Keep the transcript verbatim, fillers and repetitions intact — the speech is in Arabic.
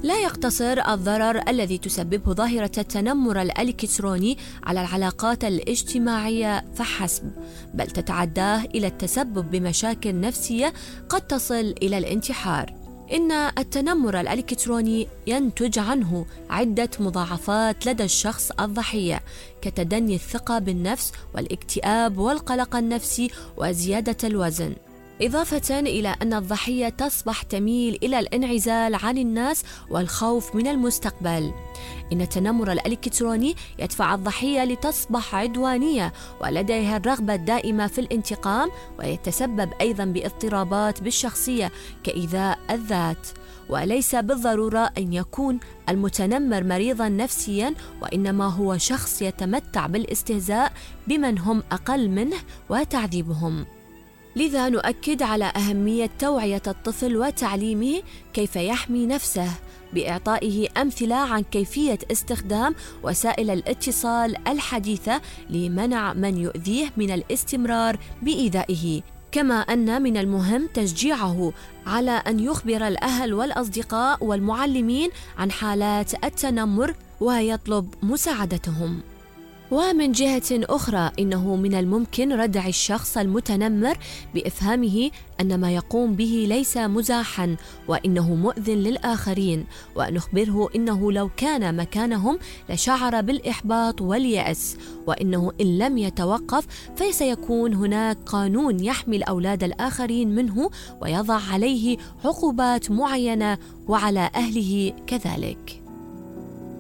لا يقتصر الضرر الذي تسببه ظاهرة التنمر الإلكتروني على العلاقات الاجتماعية فحسب، بل تتعداه إلى التسبب بمشاكل نفسية قد تصل إلى الانتحار. إن التنمر الإلكتروني ينتج عنه عدة مضاعفات لدى الشخص الضحية، كتدني الثقة بالنفس والاكتئاب والقلق النفسي وزيادة الوزن، إضافة إلى أن الضحية تصبح تميل إلى الانعزال عن الناس والخوف من المستقبل. إن التنمر الإلكتروني يدفع الضحية لتصبح عدوانية ولديها الرغبة الدائمة في الانتقام، ويتسبب أيضا باضطرابات بالشخصية كإيذاء الذات. وليس بالضرورة أن يكون المتنمر مريضا نفسيا، وإنما هو شخص يتمتع بالاستهزاء بمن هم أقل منه وتعذيبهم. لذا نؤكد على أهمية توعية الطفل وتعليمه كيف يحمي نفسه، بإعطائه أمثلة عن كيفية استخدام وسائل الاتصال الحديثة لمنع من يؤذيه من الاستمرار بإيذائه. كما أن من المهم تشجيعه على أن يخبر الأهل والأصدقاء والمعلمين عن حالات التنمر ويطلب مساعدتهم. ومن جهة أخرى، إنه من الممكن ردع الشخص المتنمر بإفهامه أن ما يقوم به ليس مزاحا، وإنه مؤذٍ للآخرين، ونخبره إنه لو كان مكانهم لشعر بالإحباط واليأس، وإنه إن لم يتوقف فسيكون هناك قانون يحمي الأولاد الآخرين منه ويضع عليه عقوبات معينة وعلى أهله كذلك.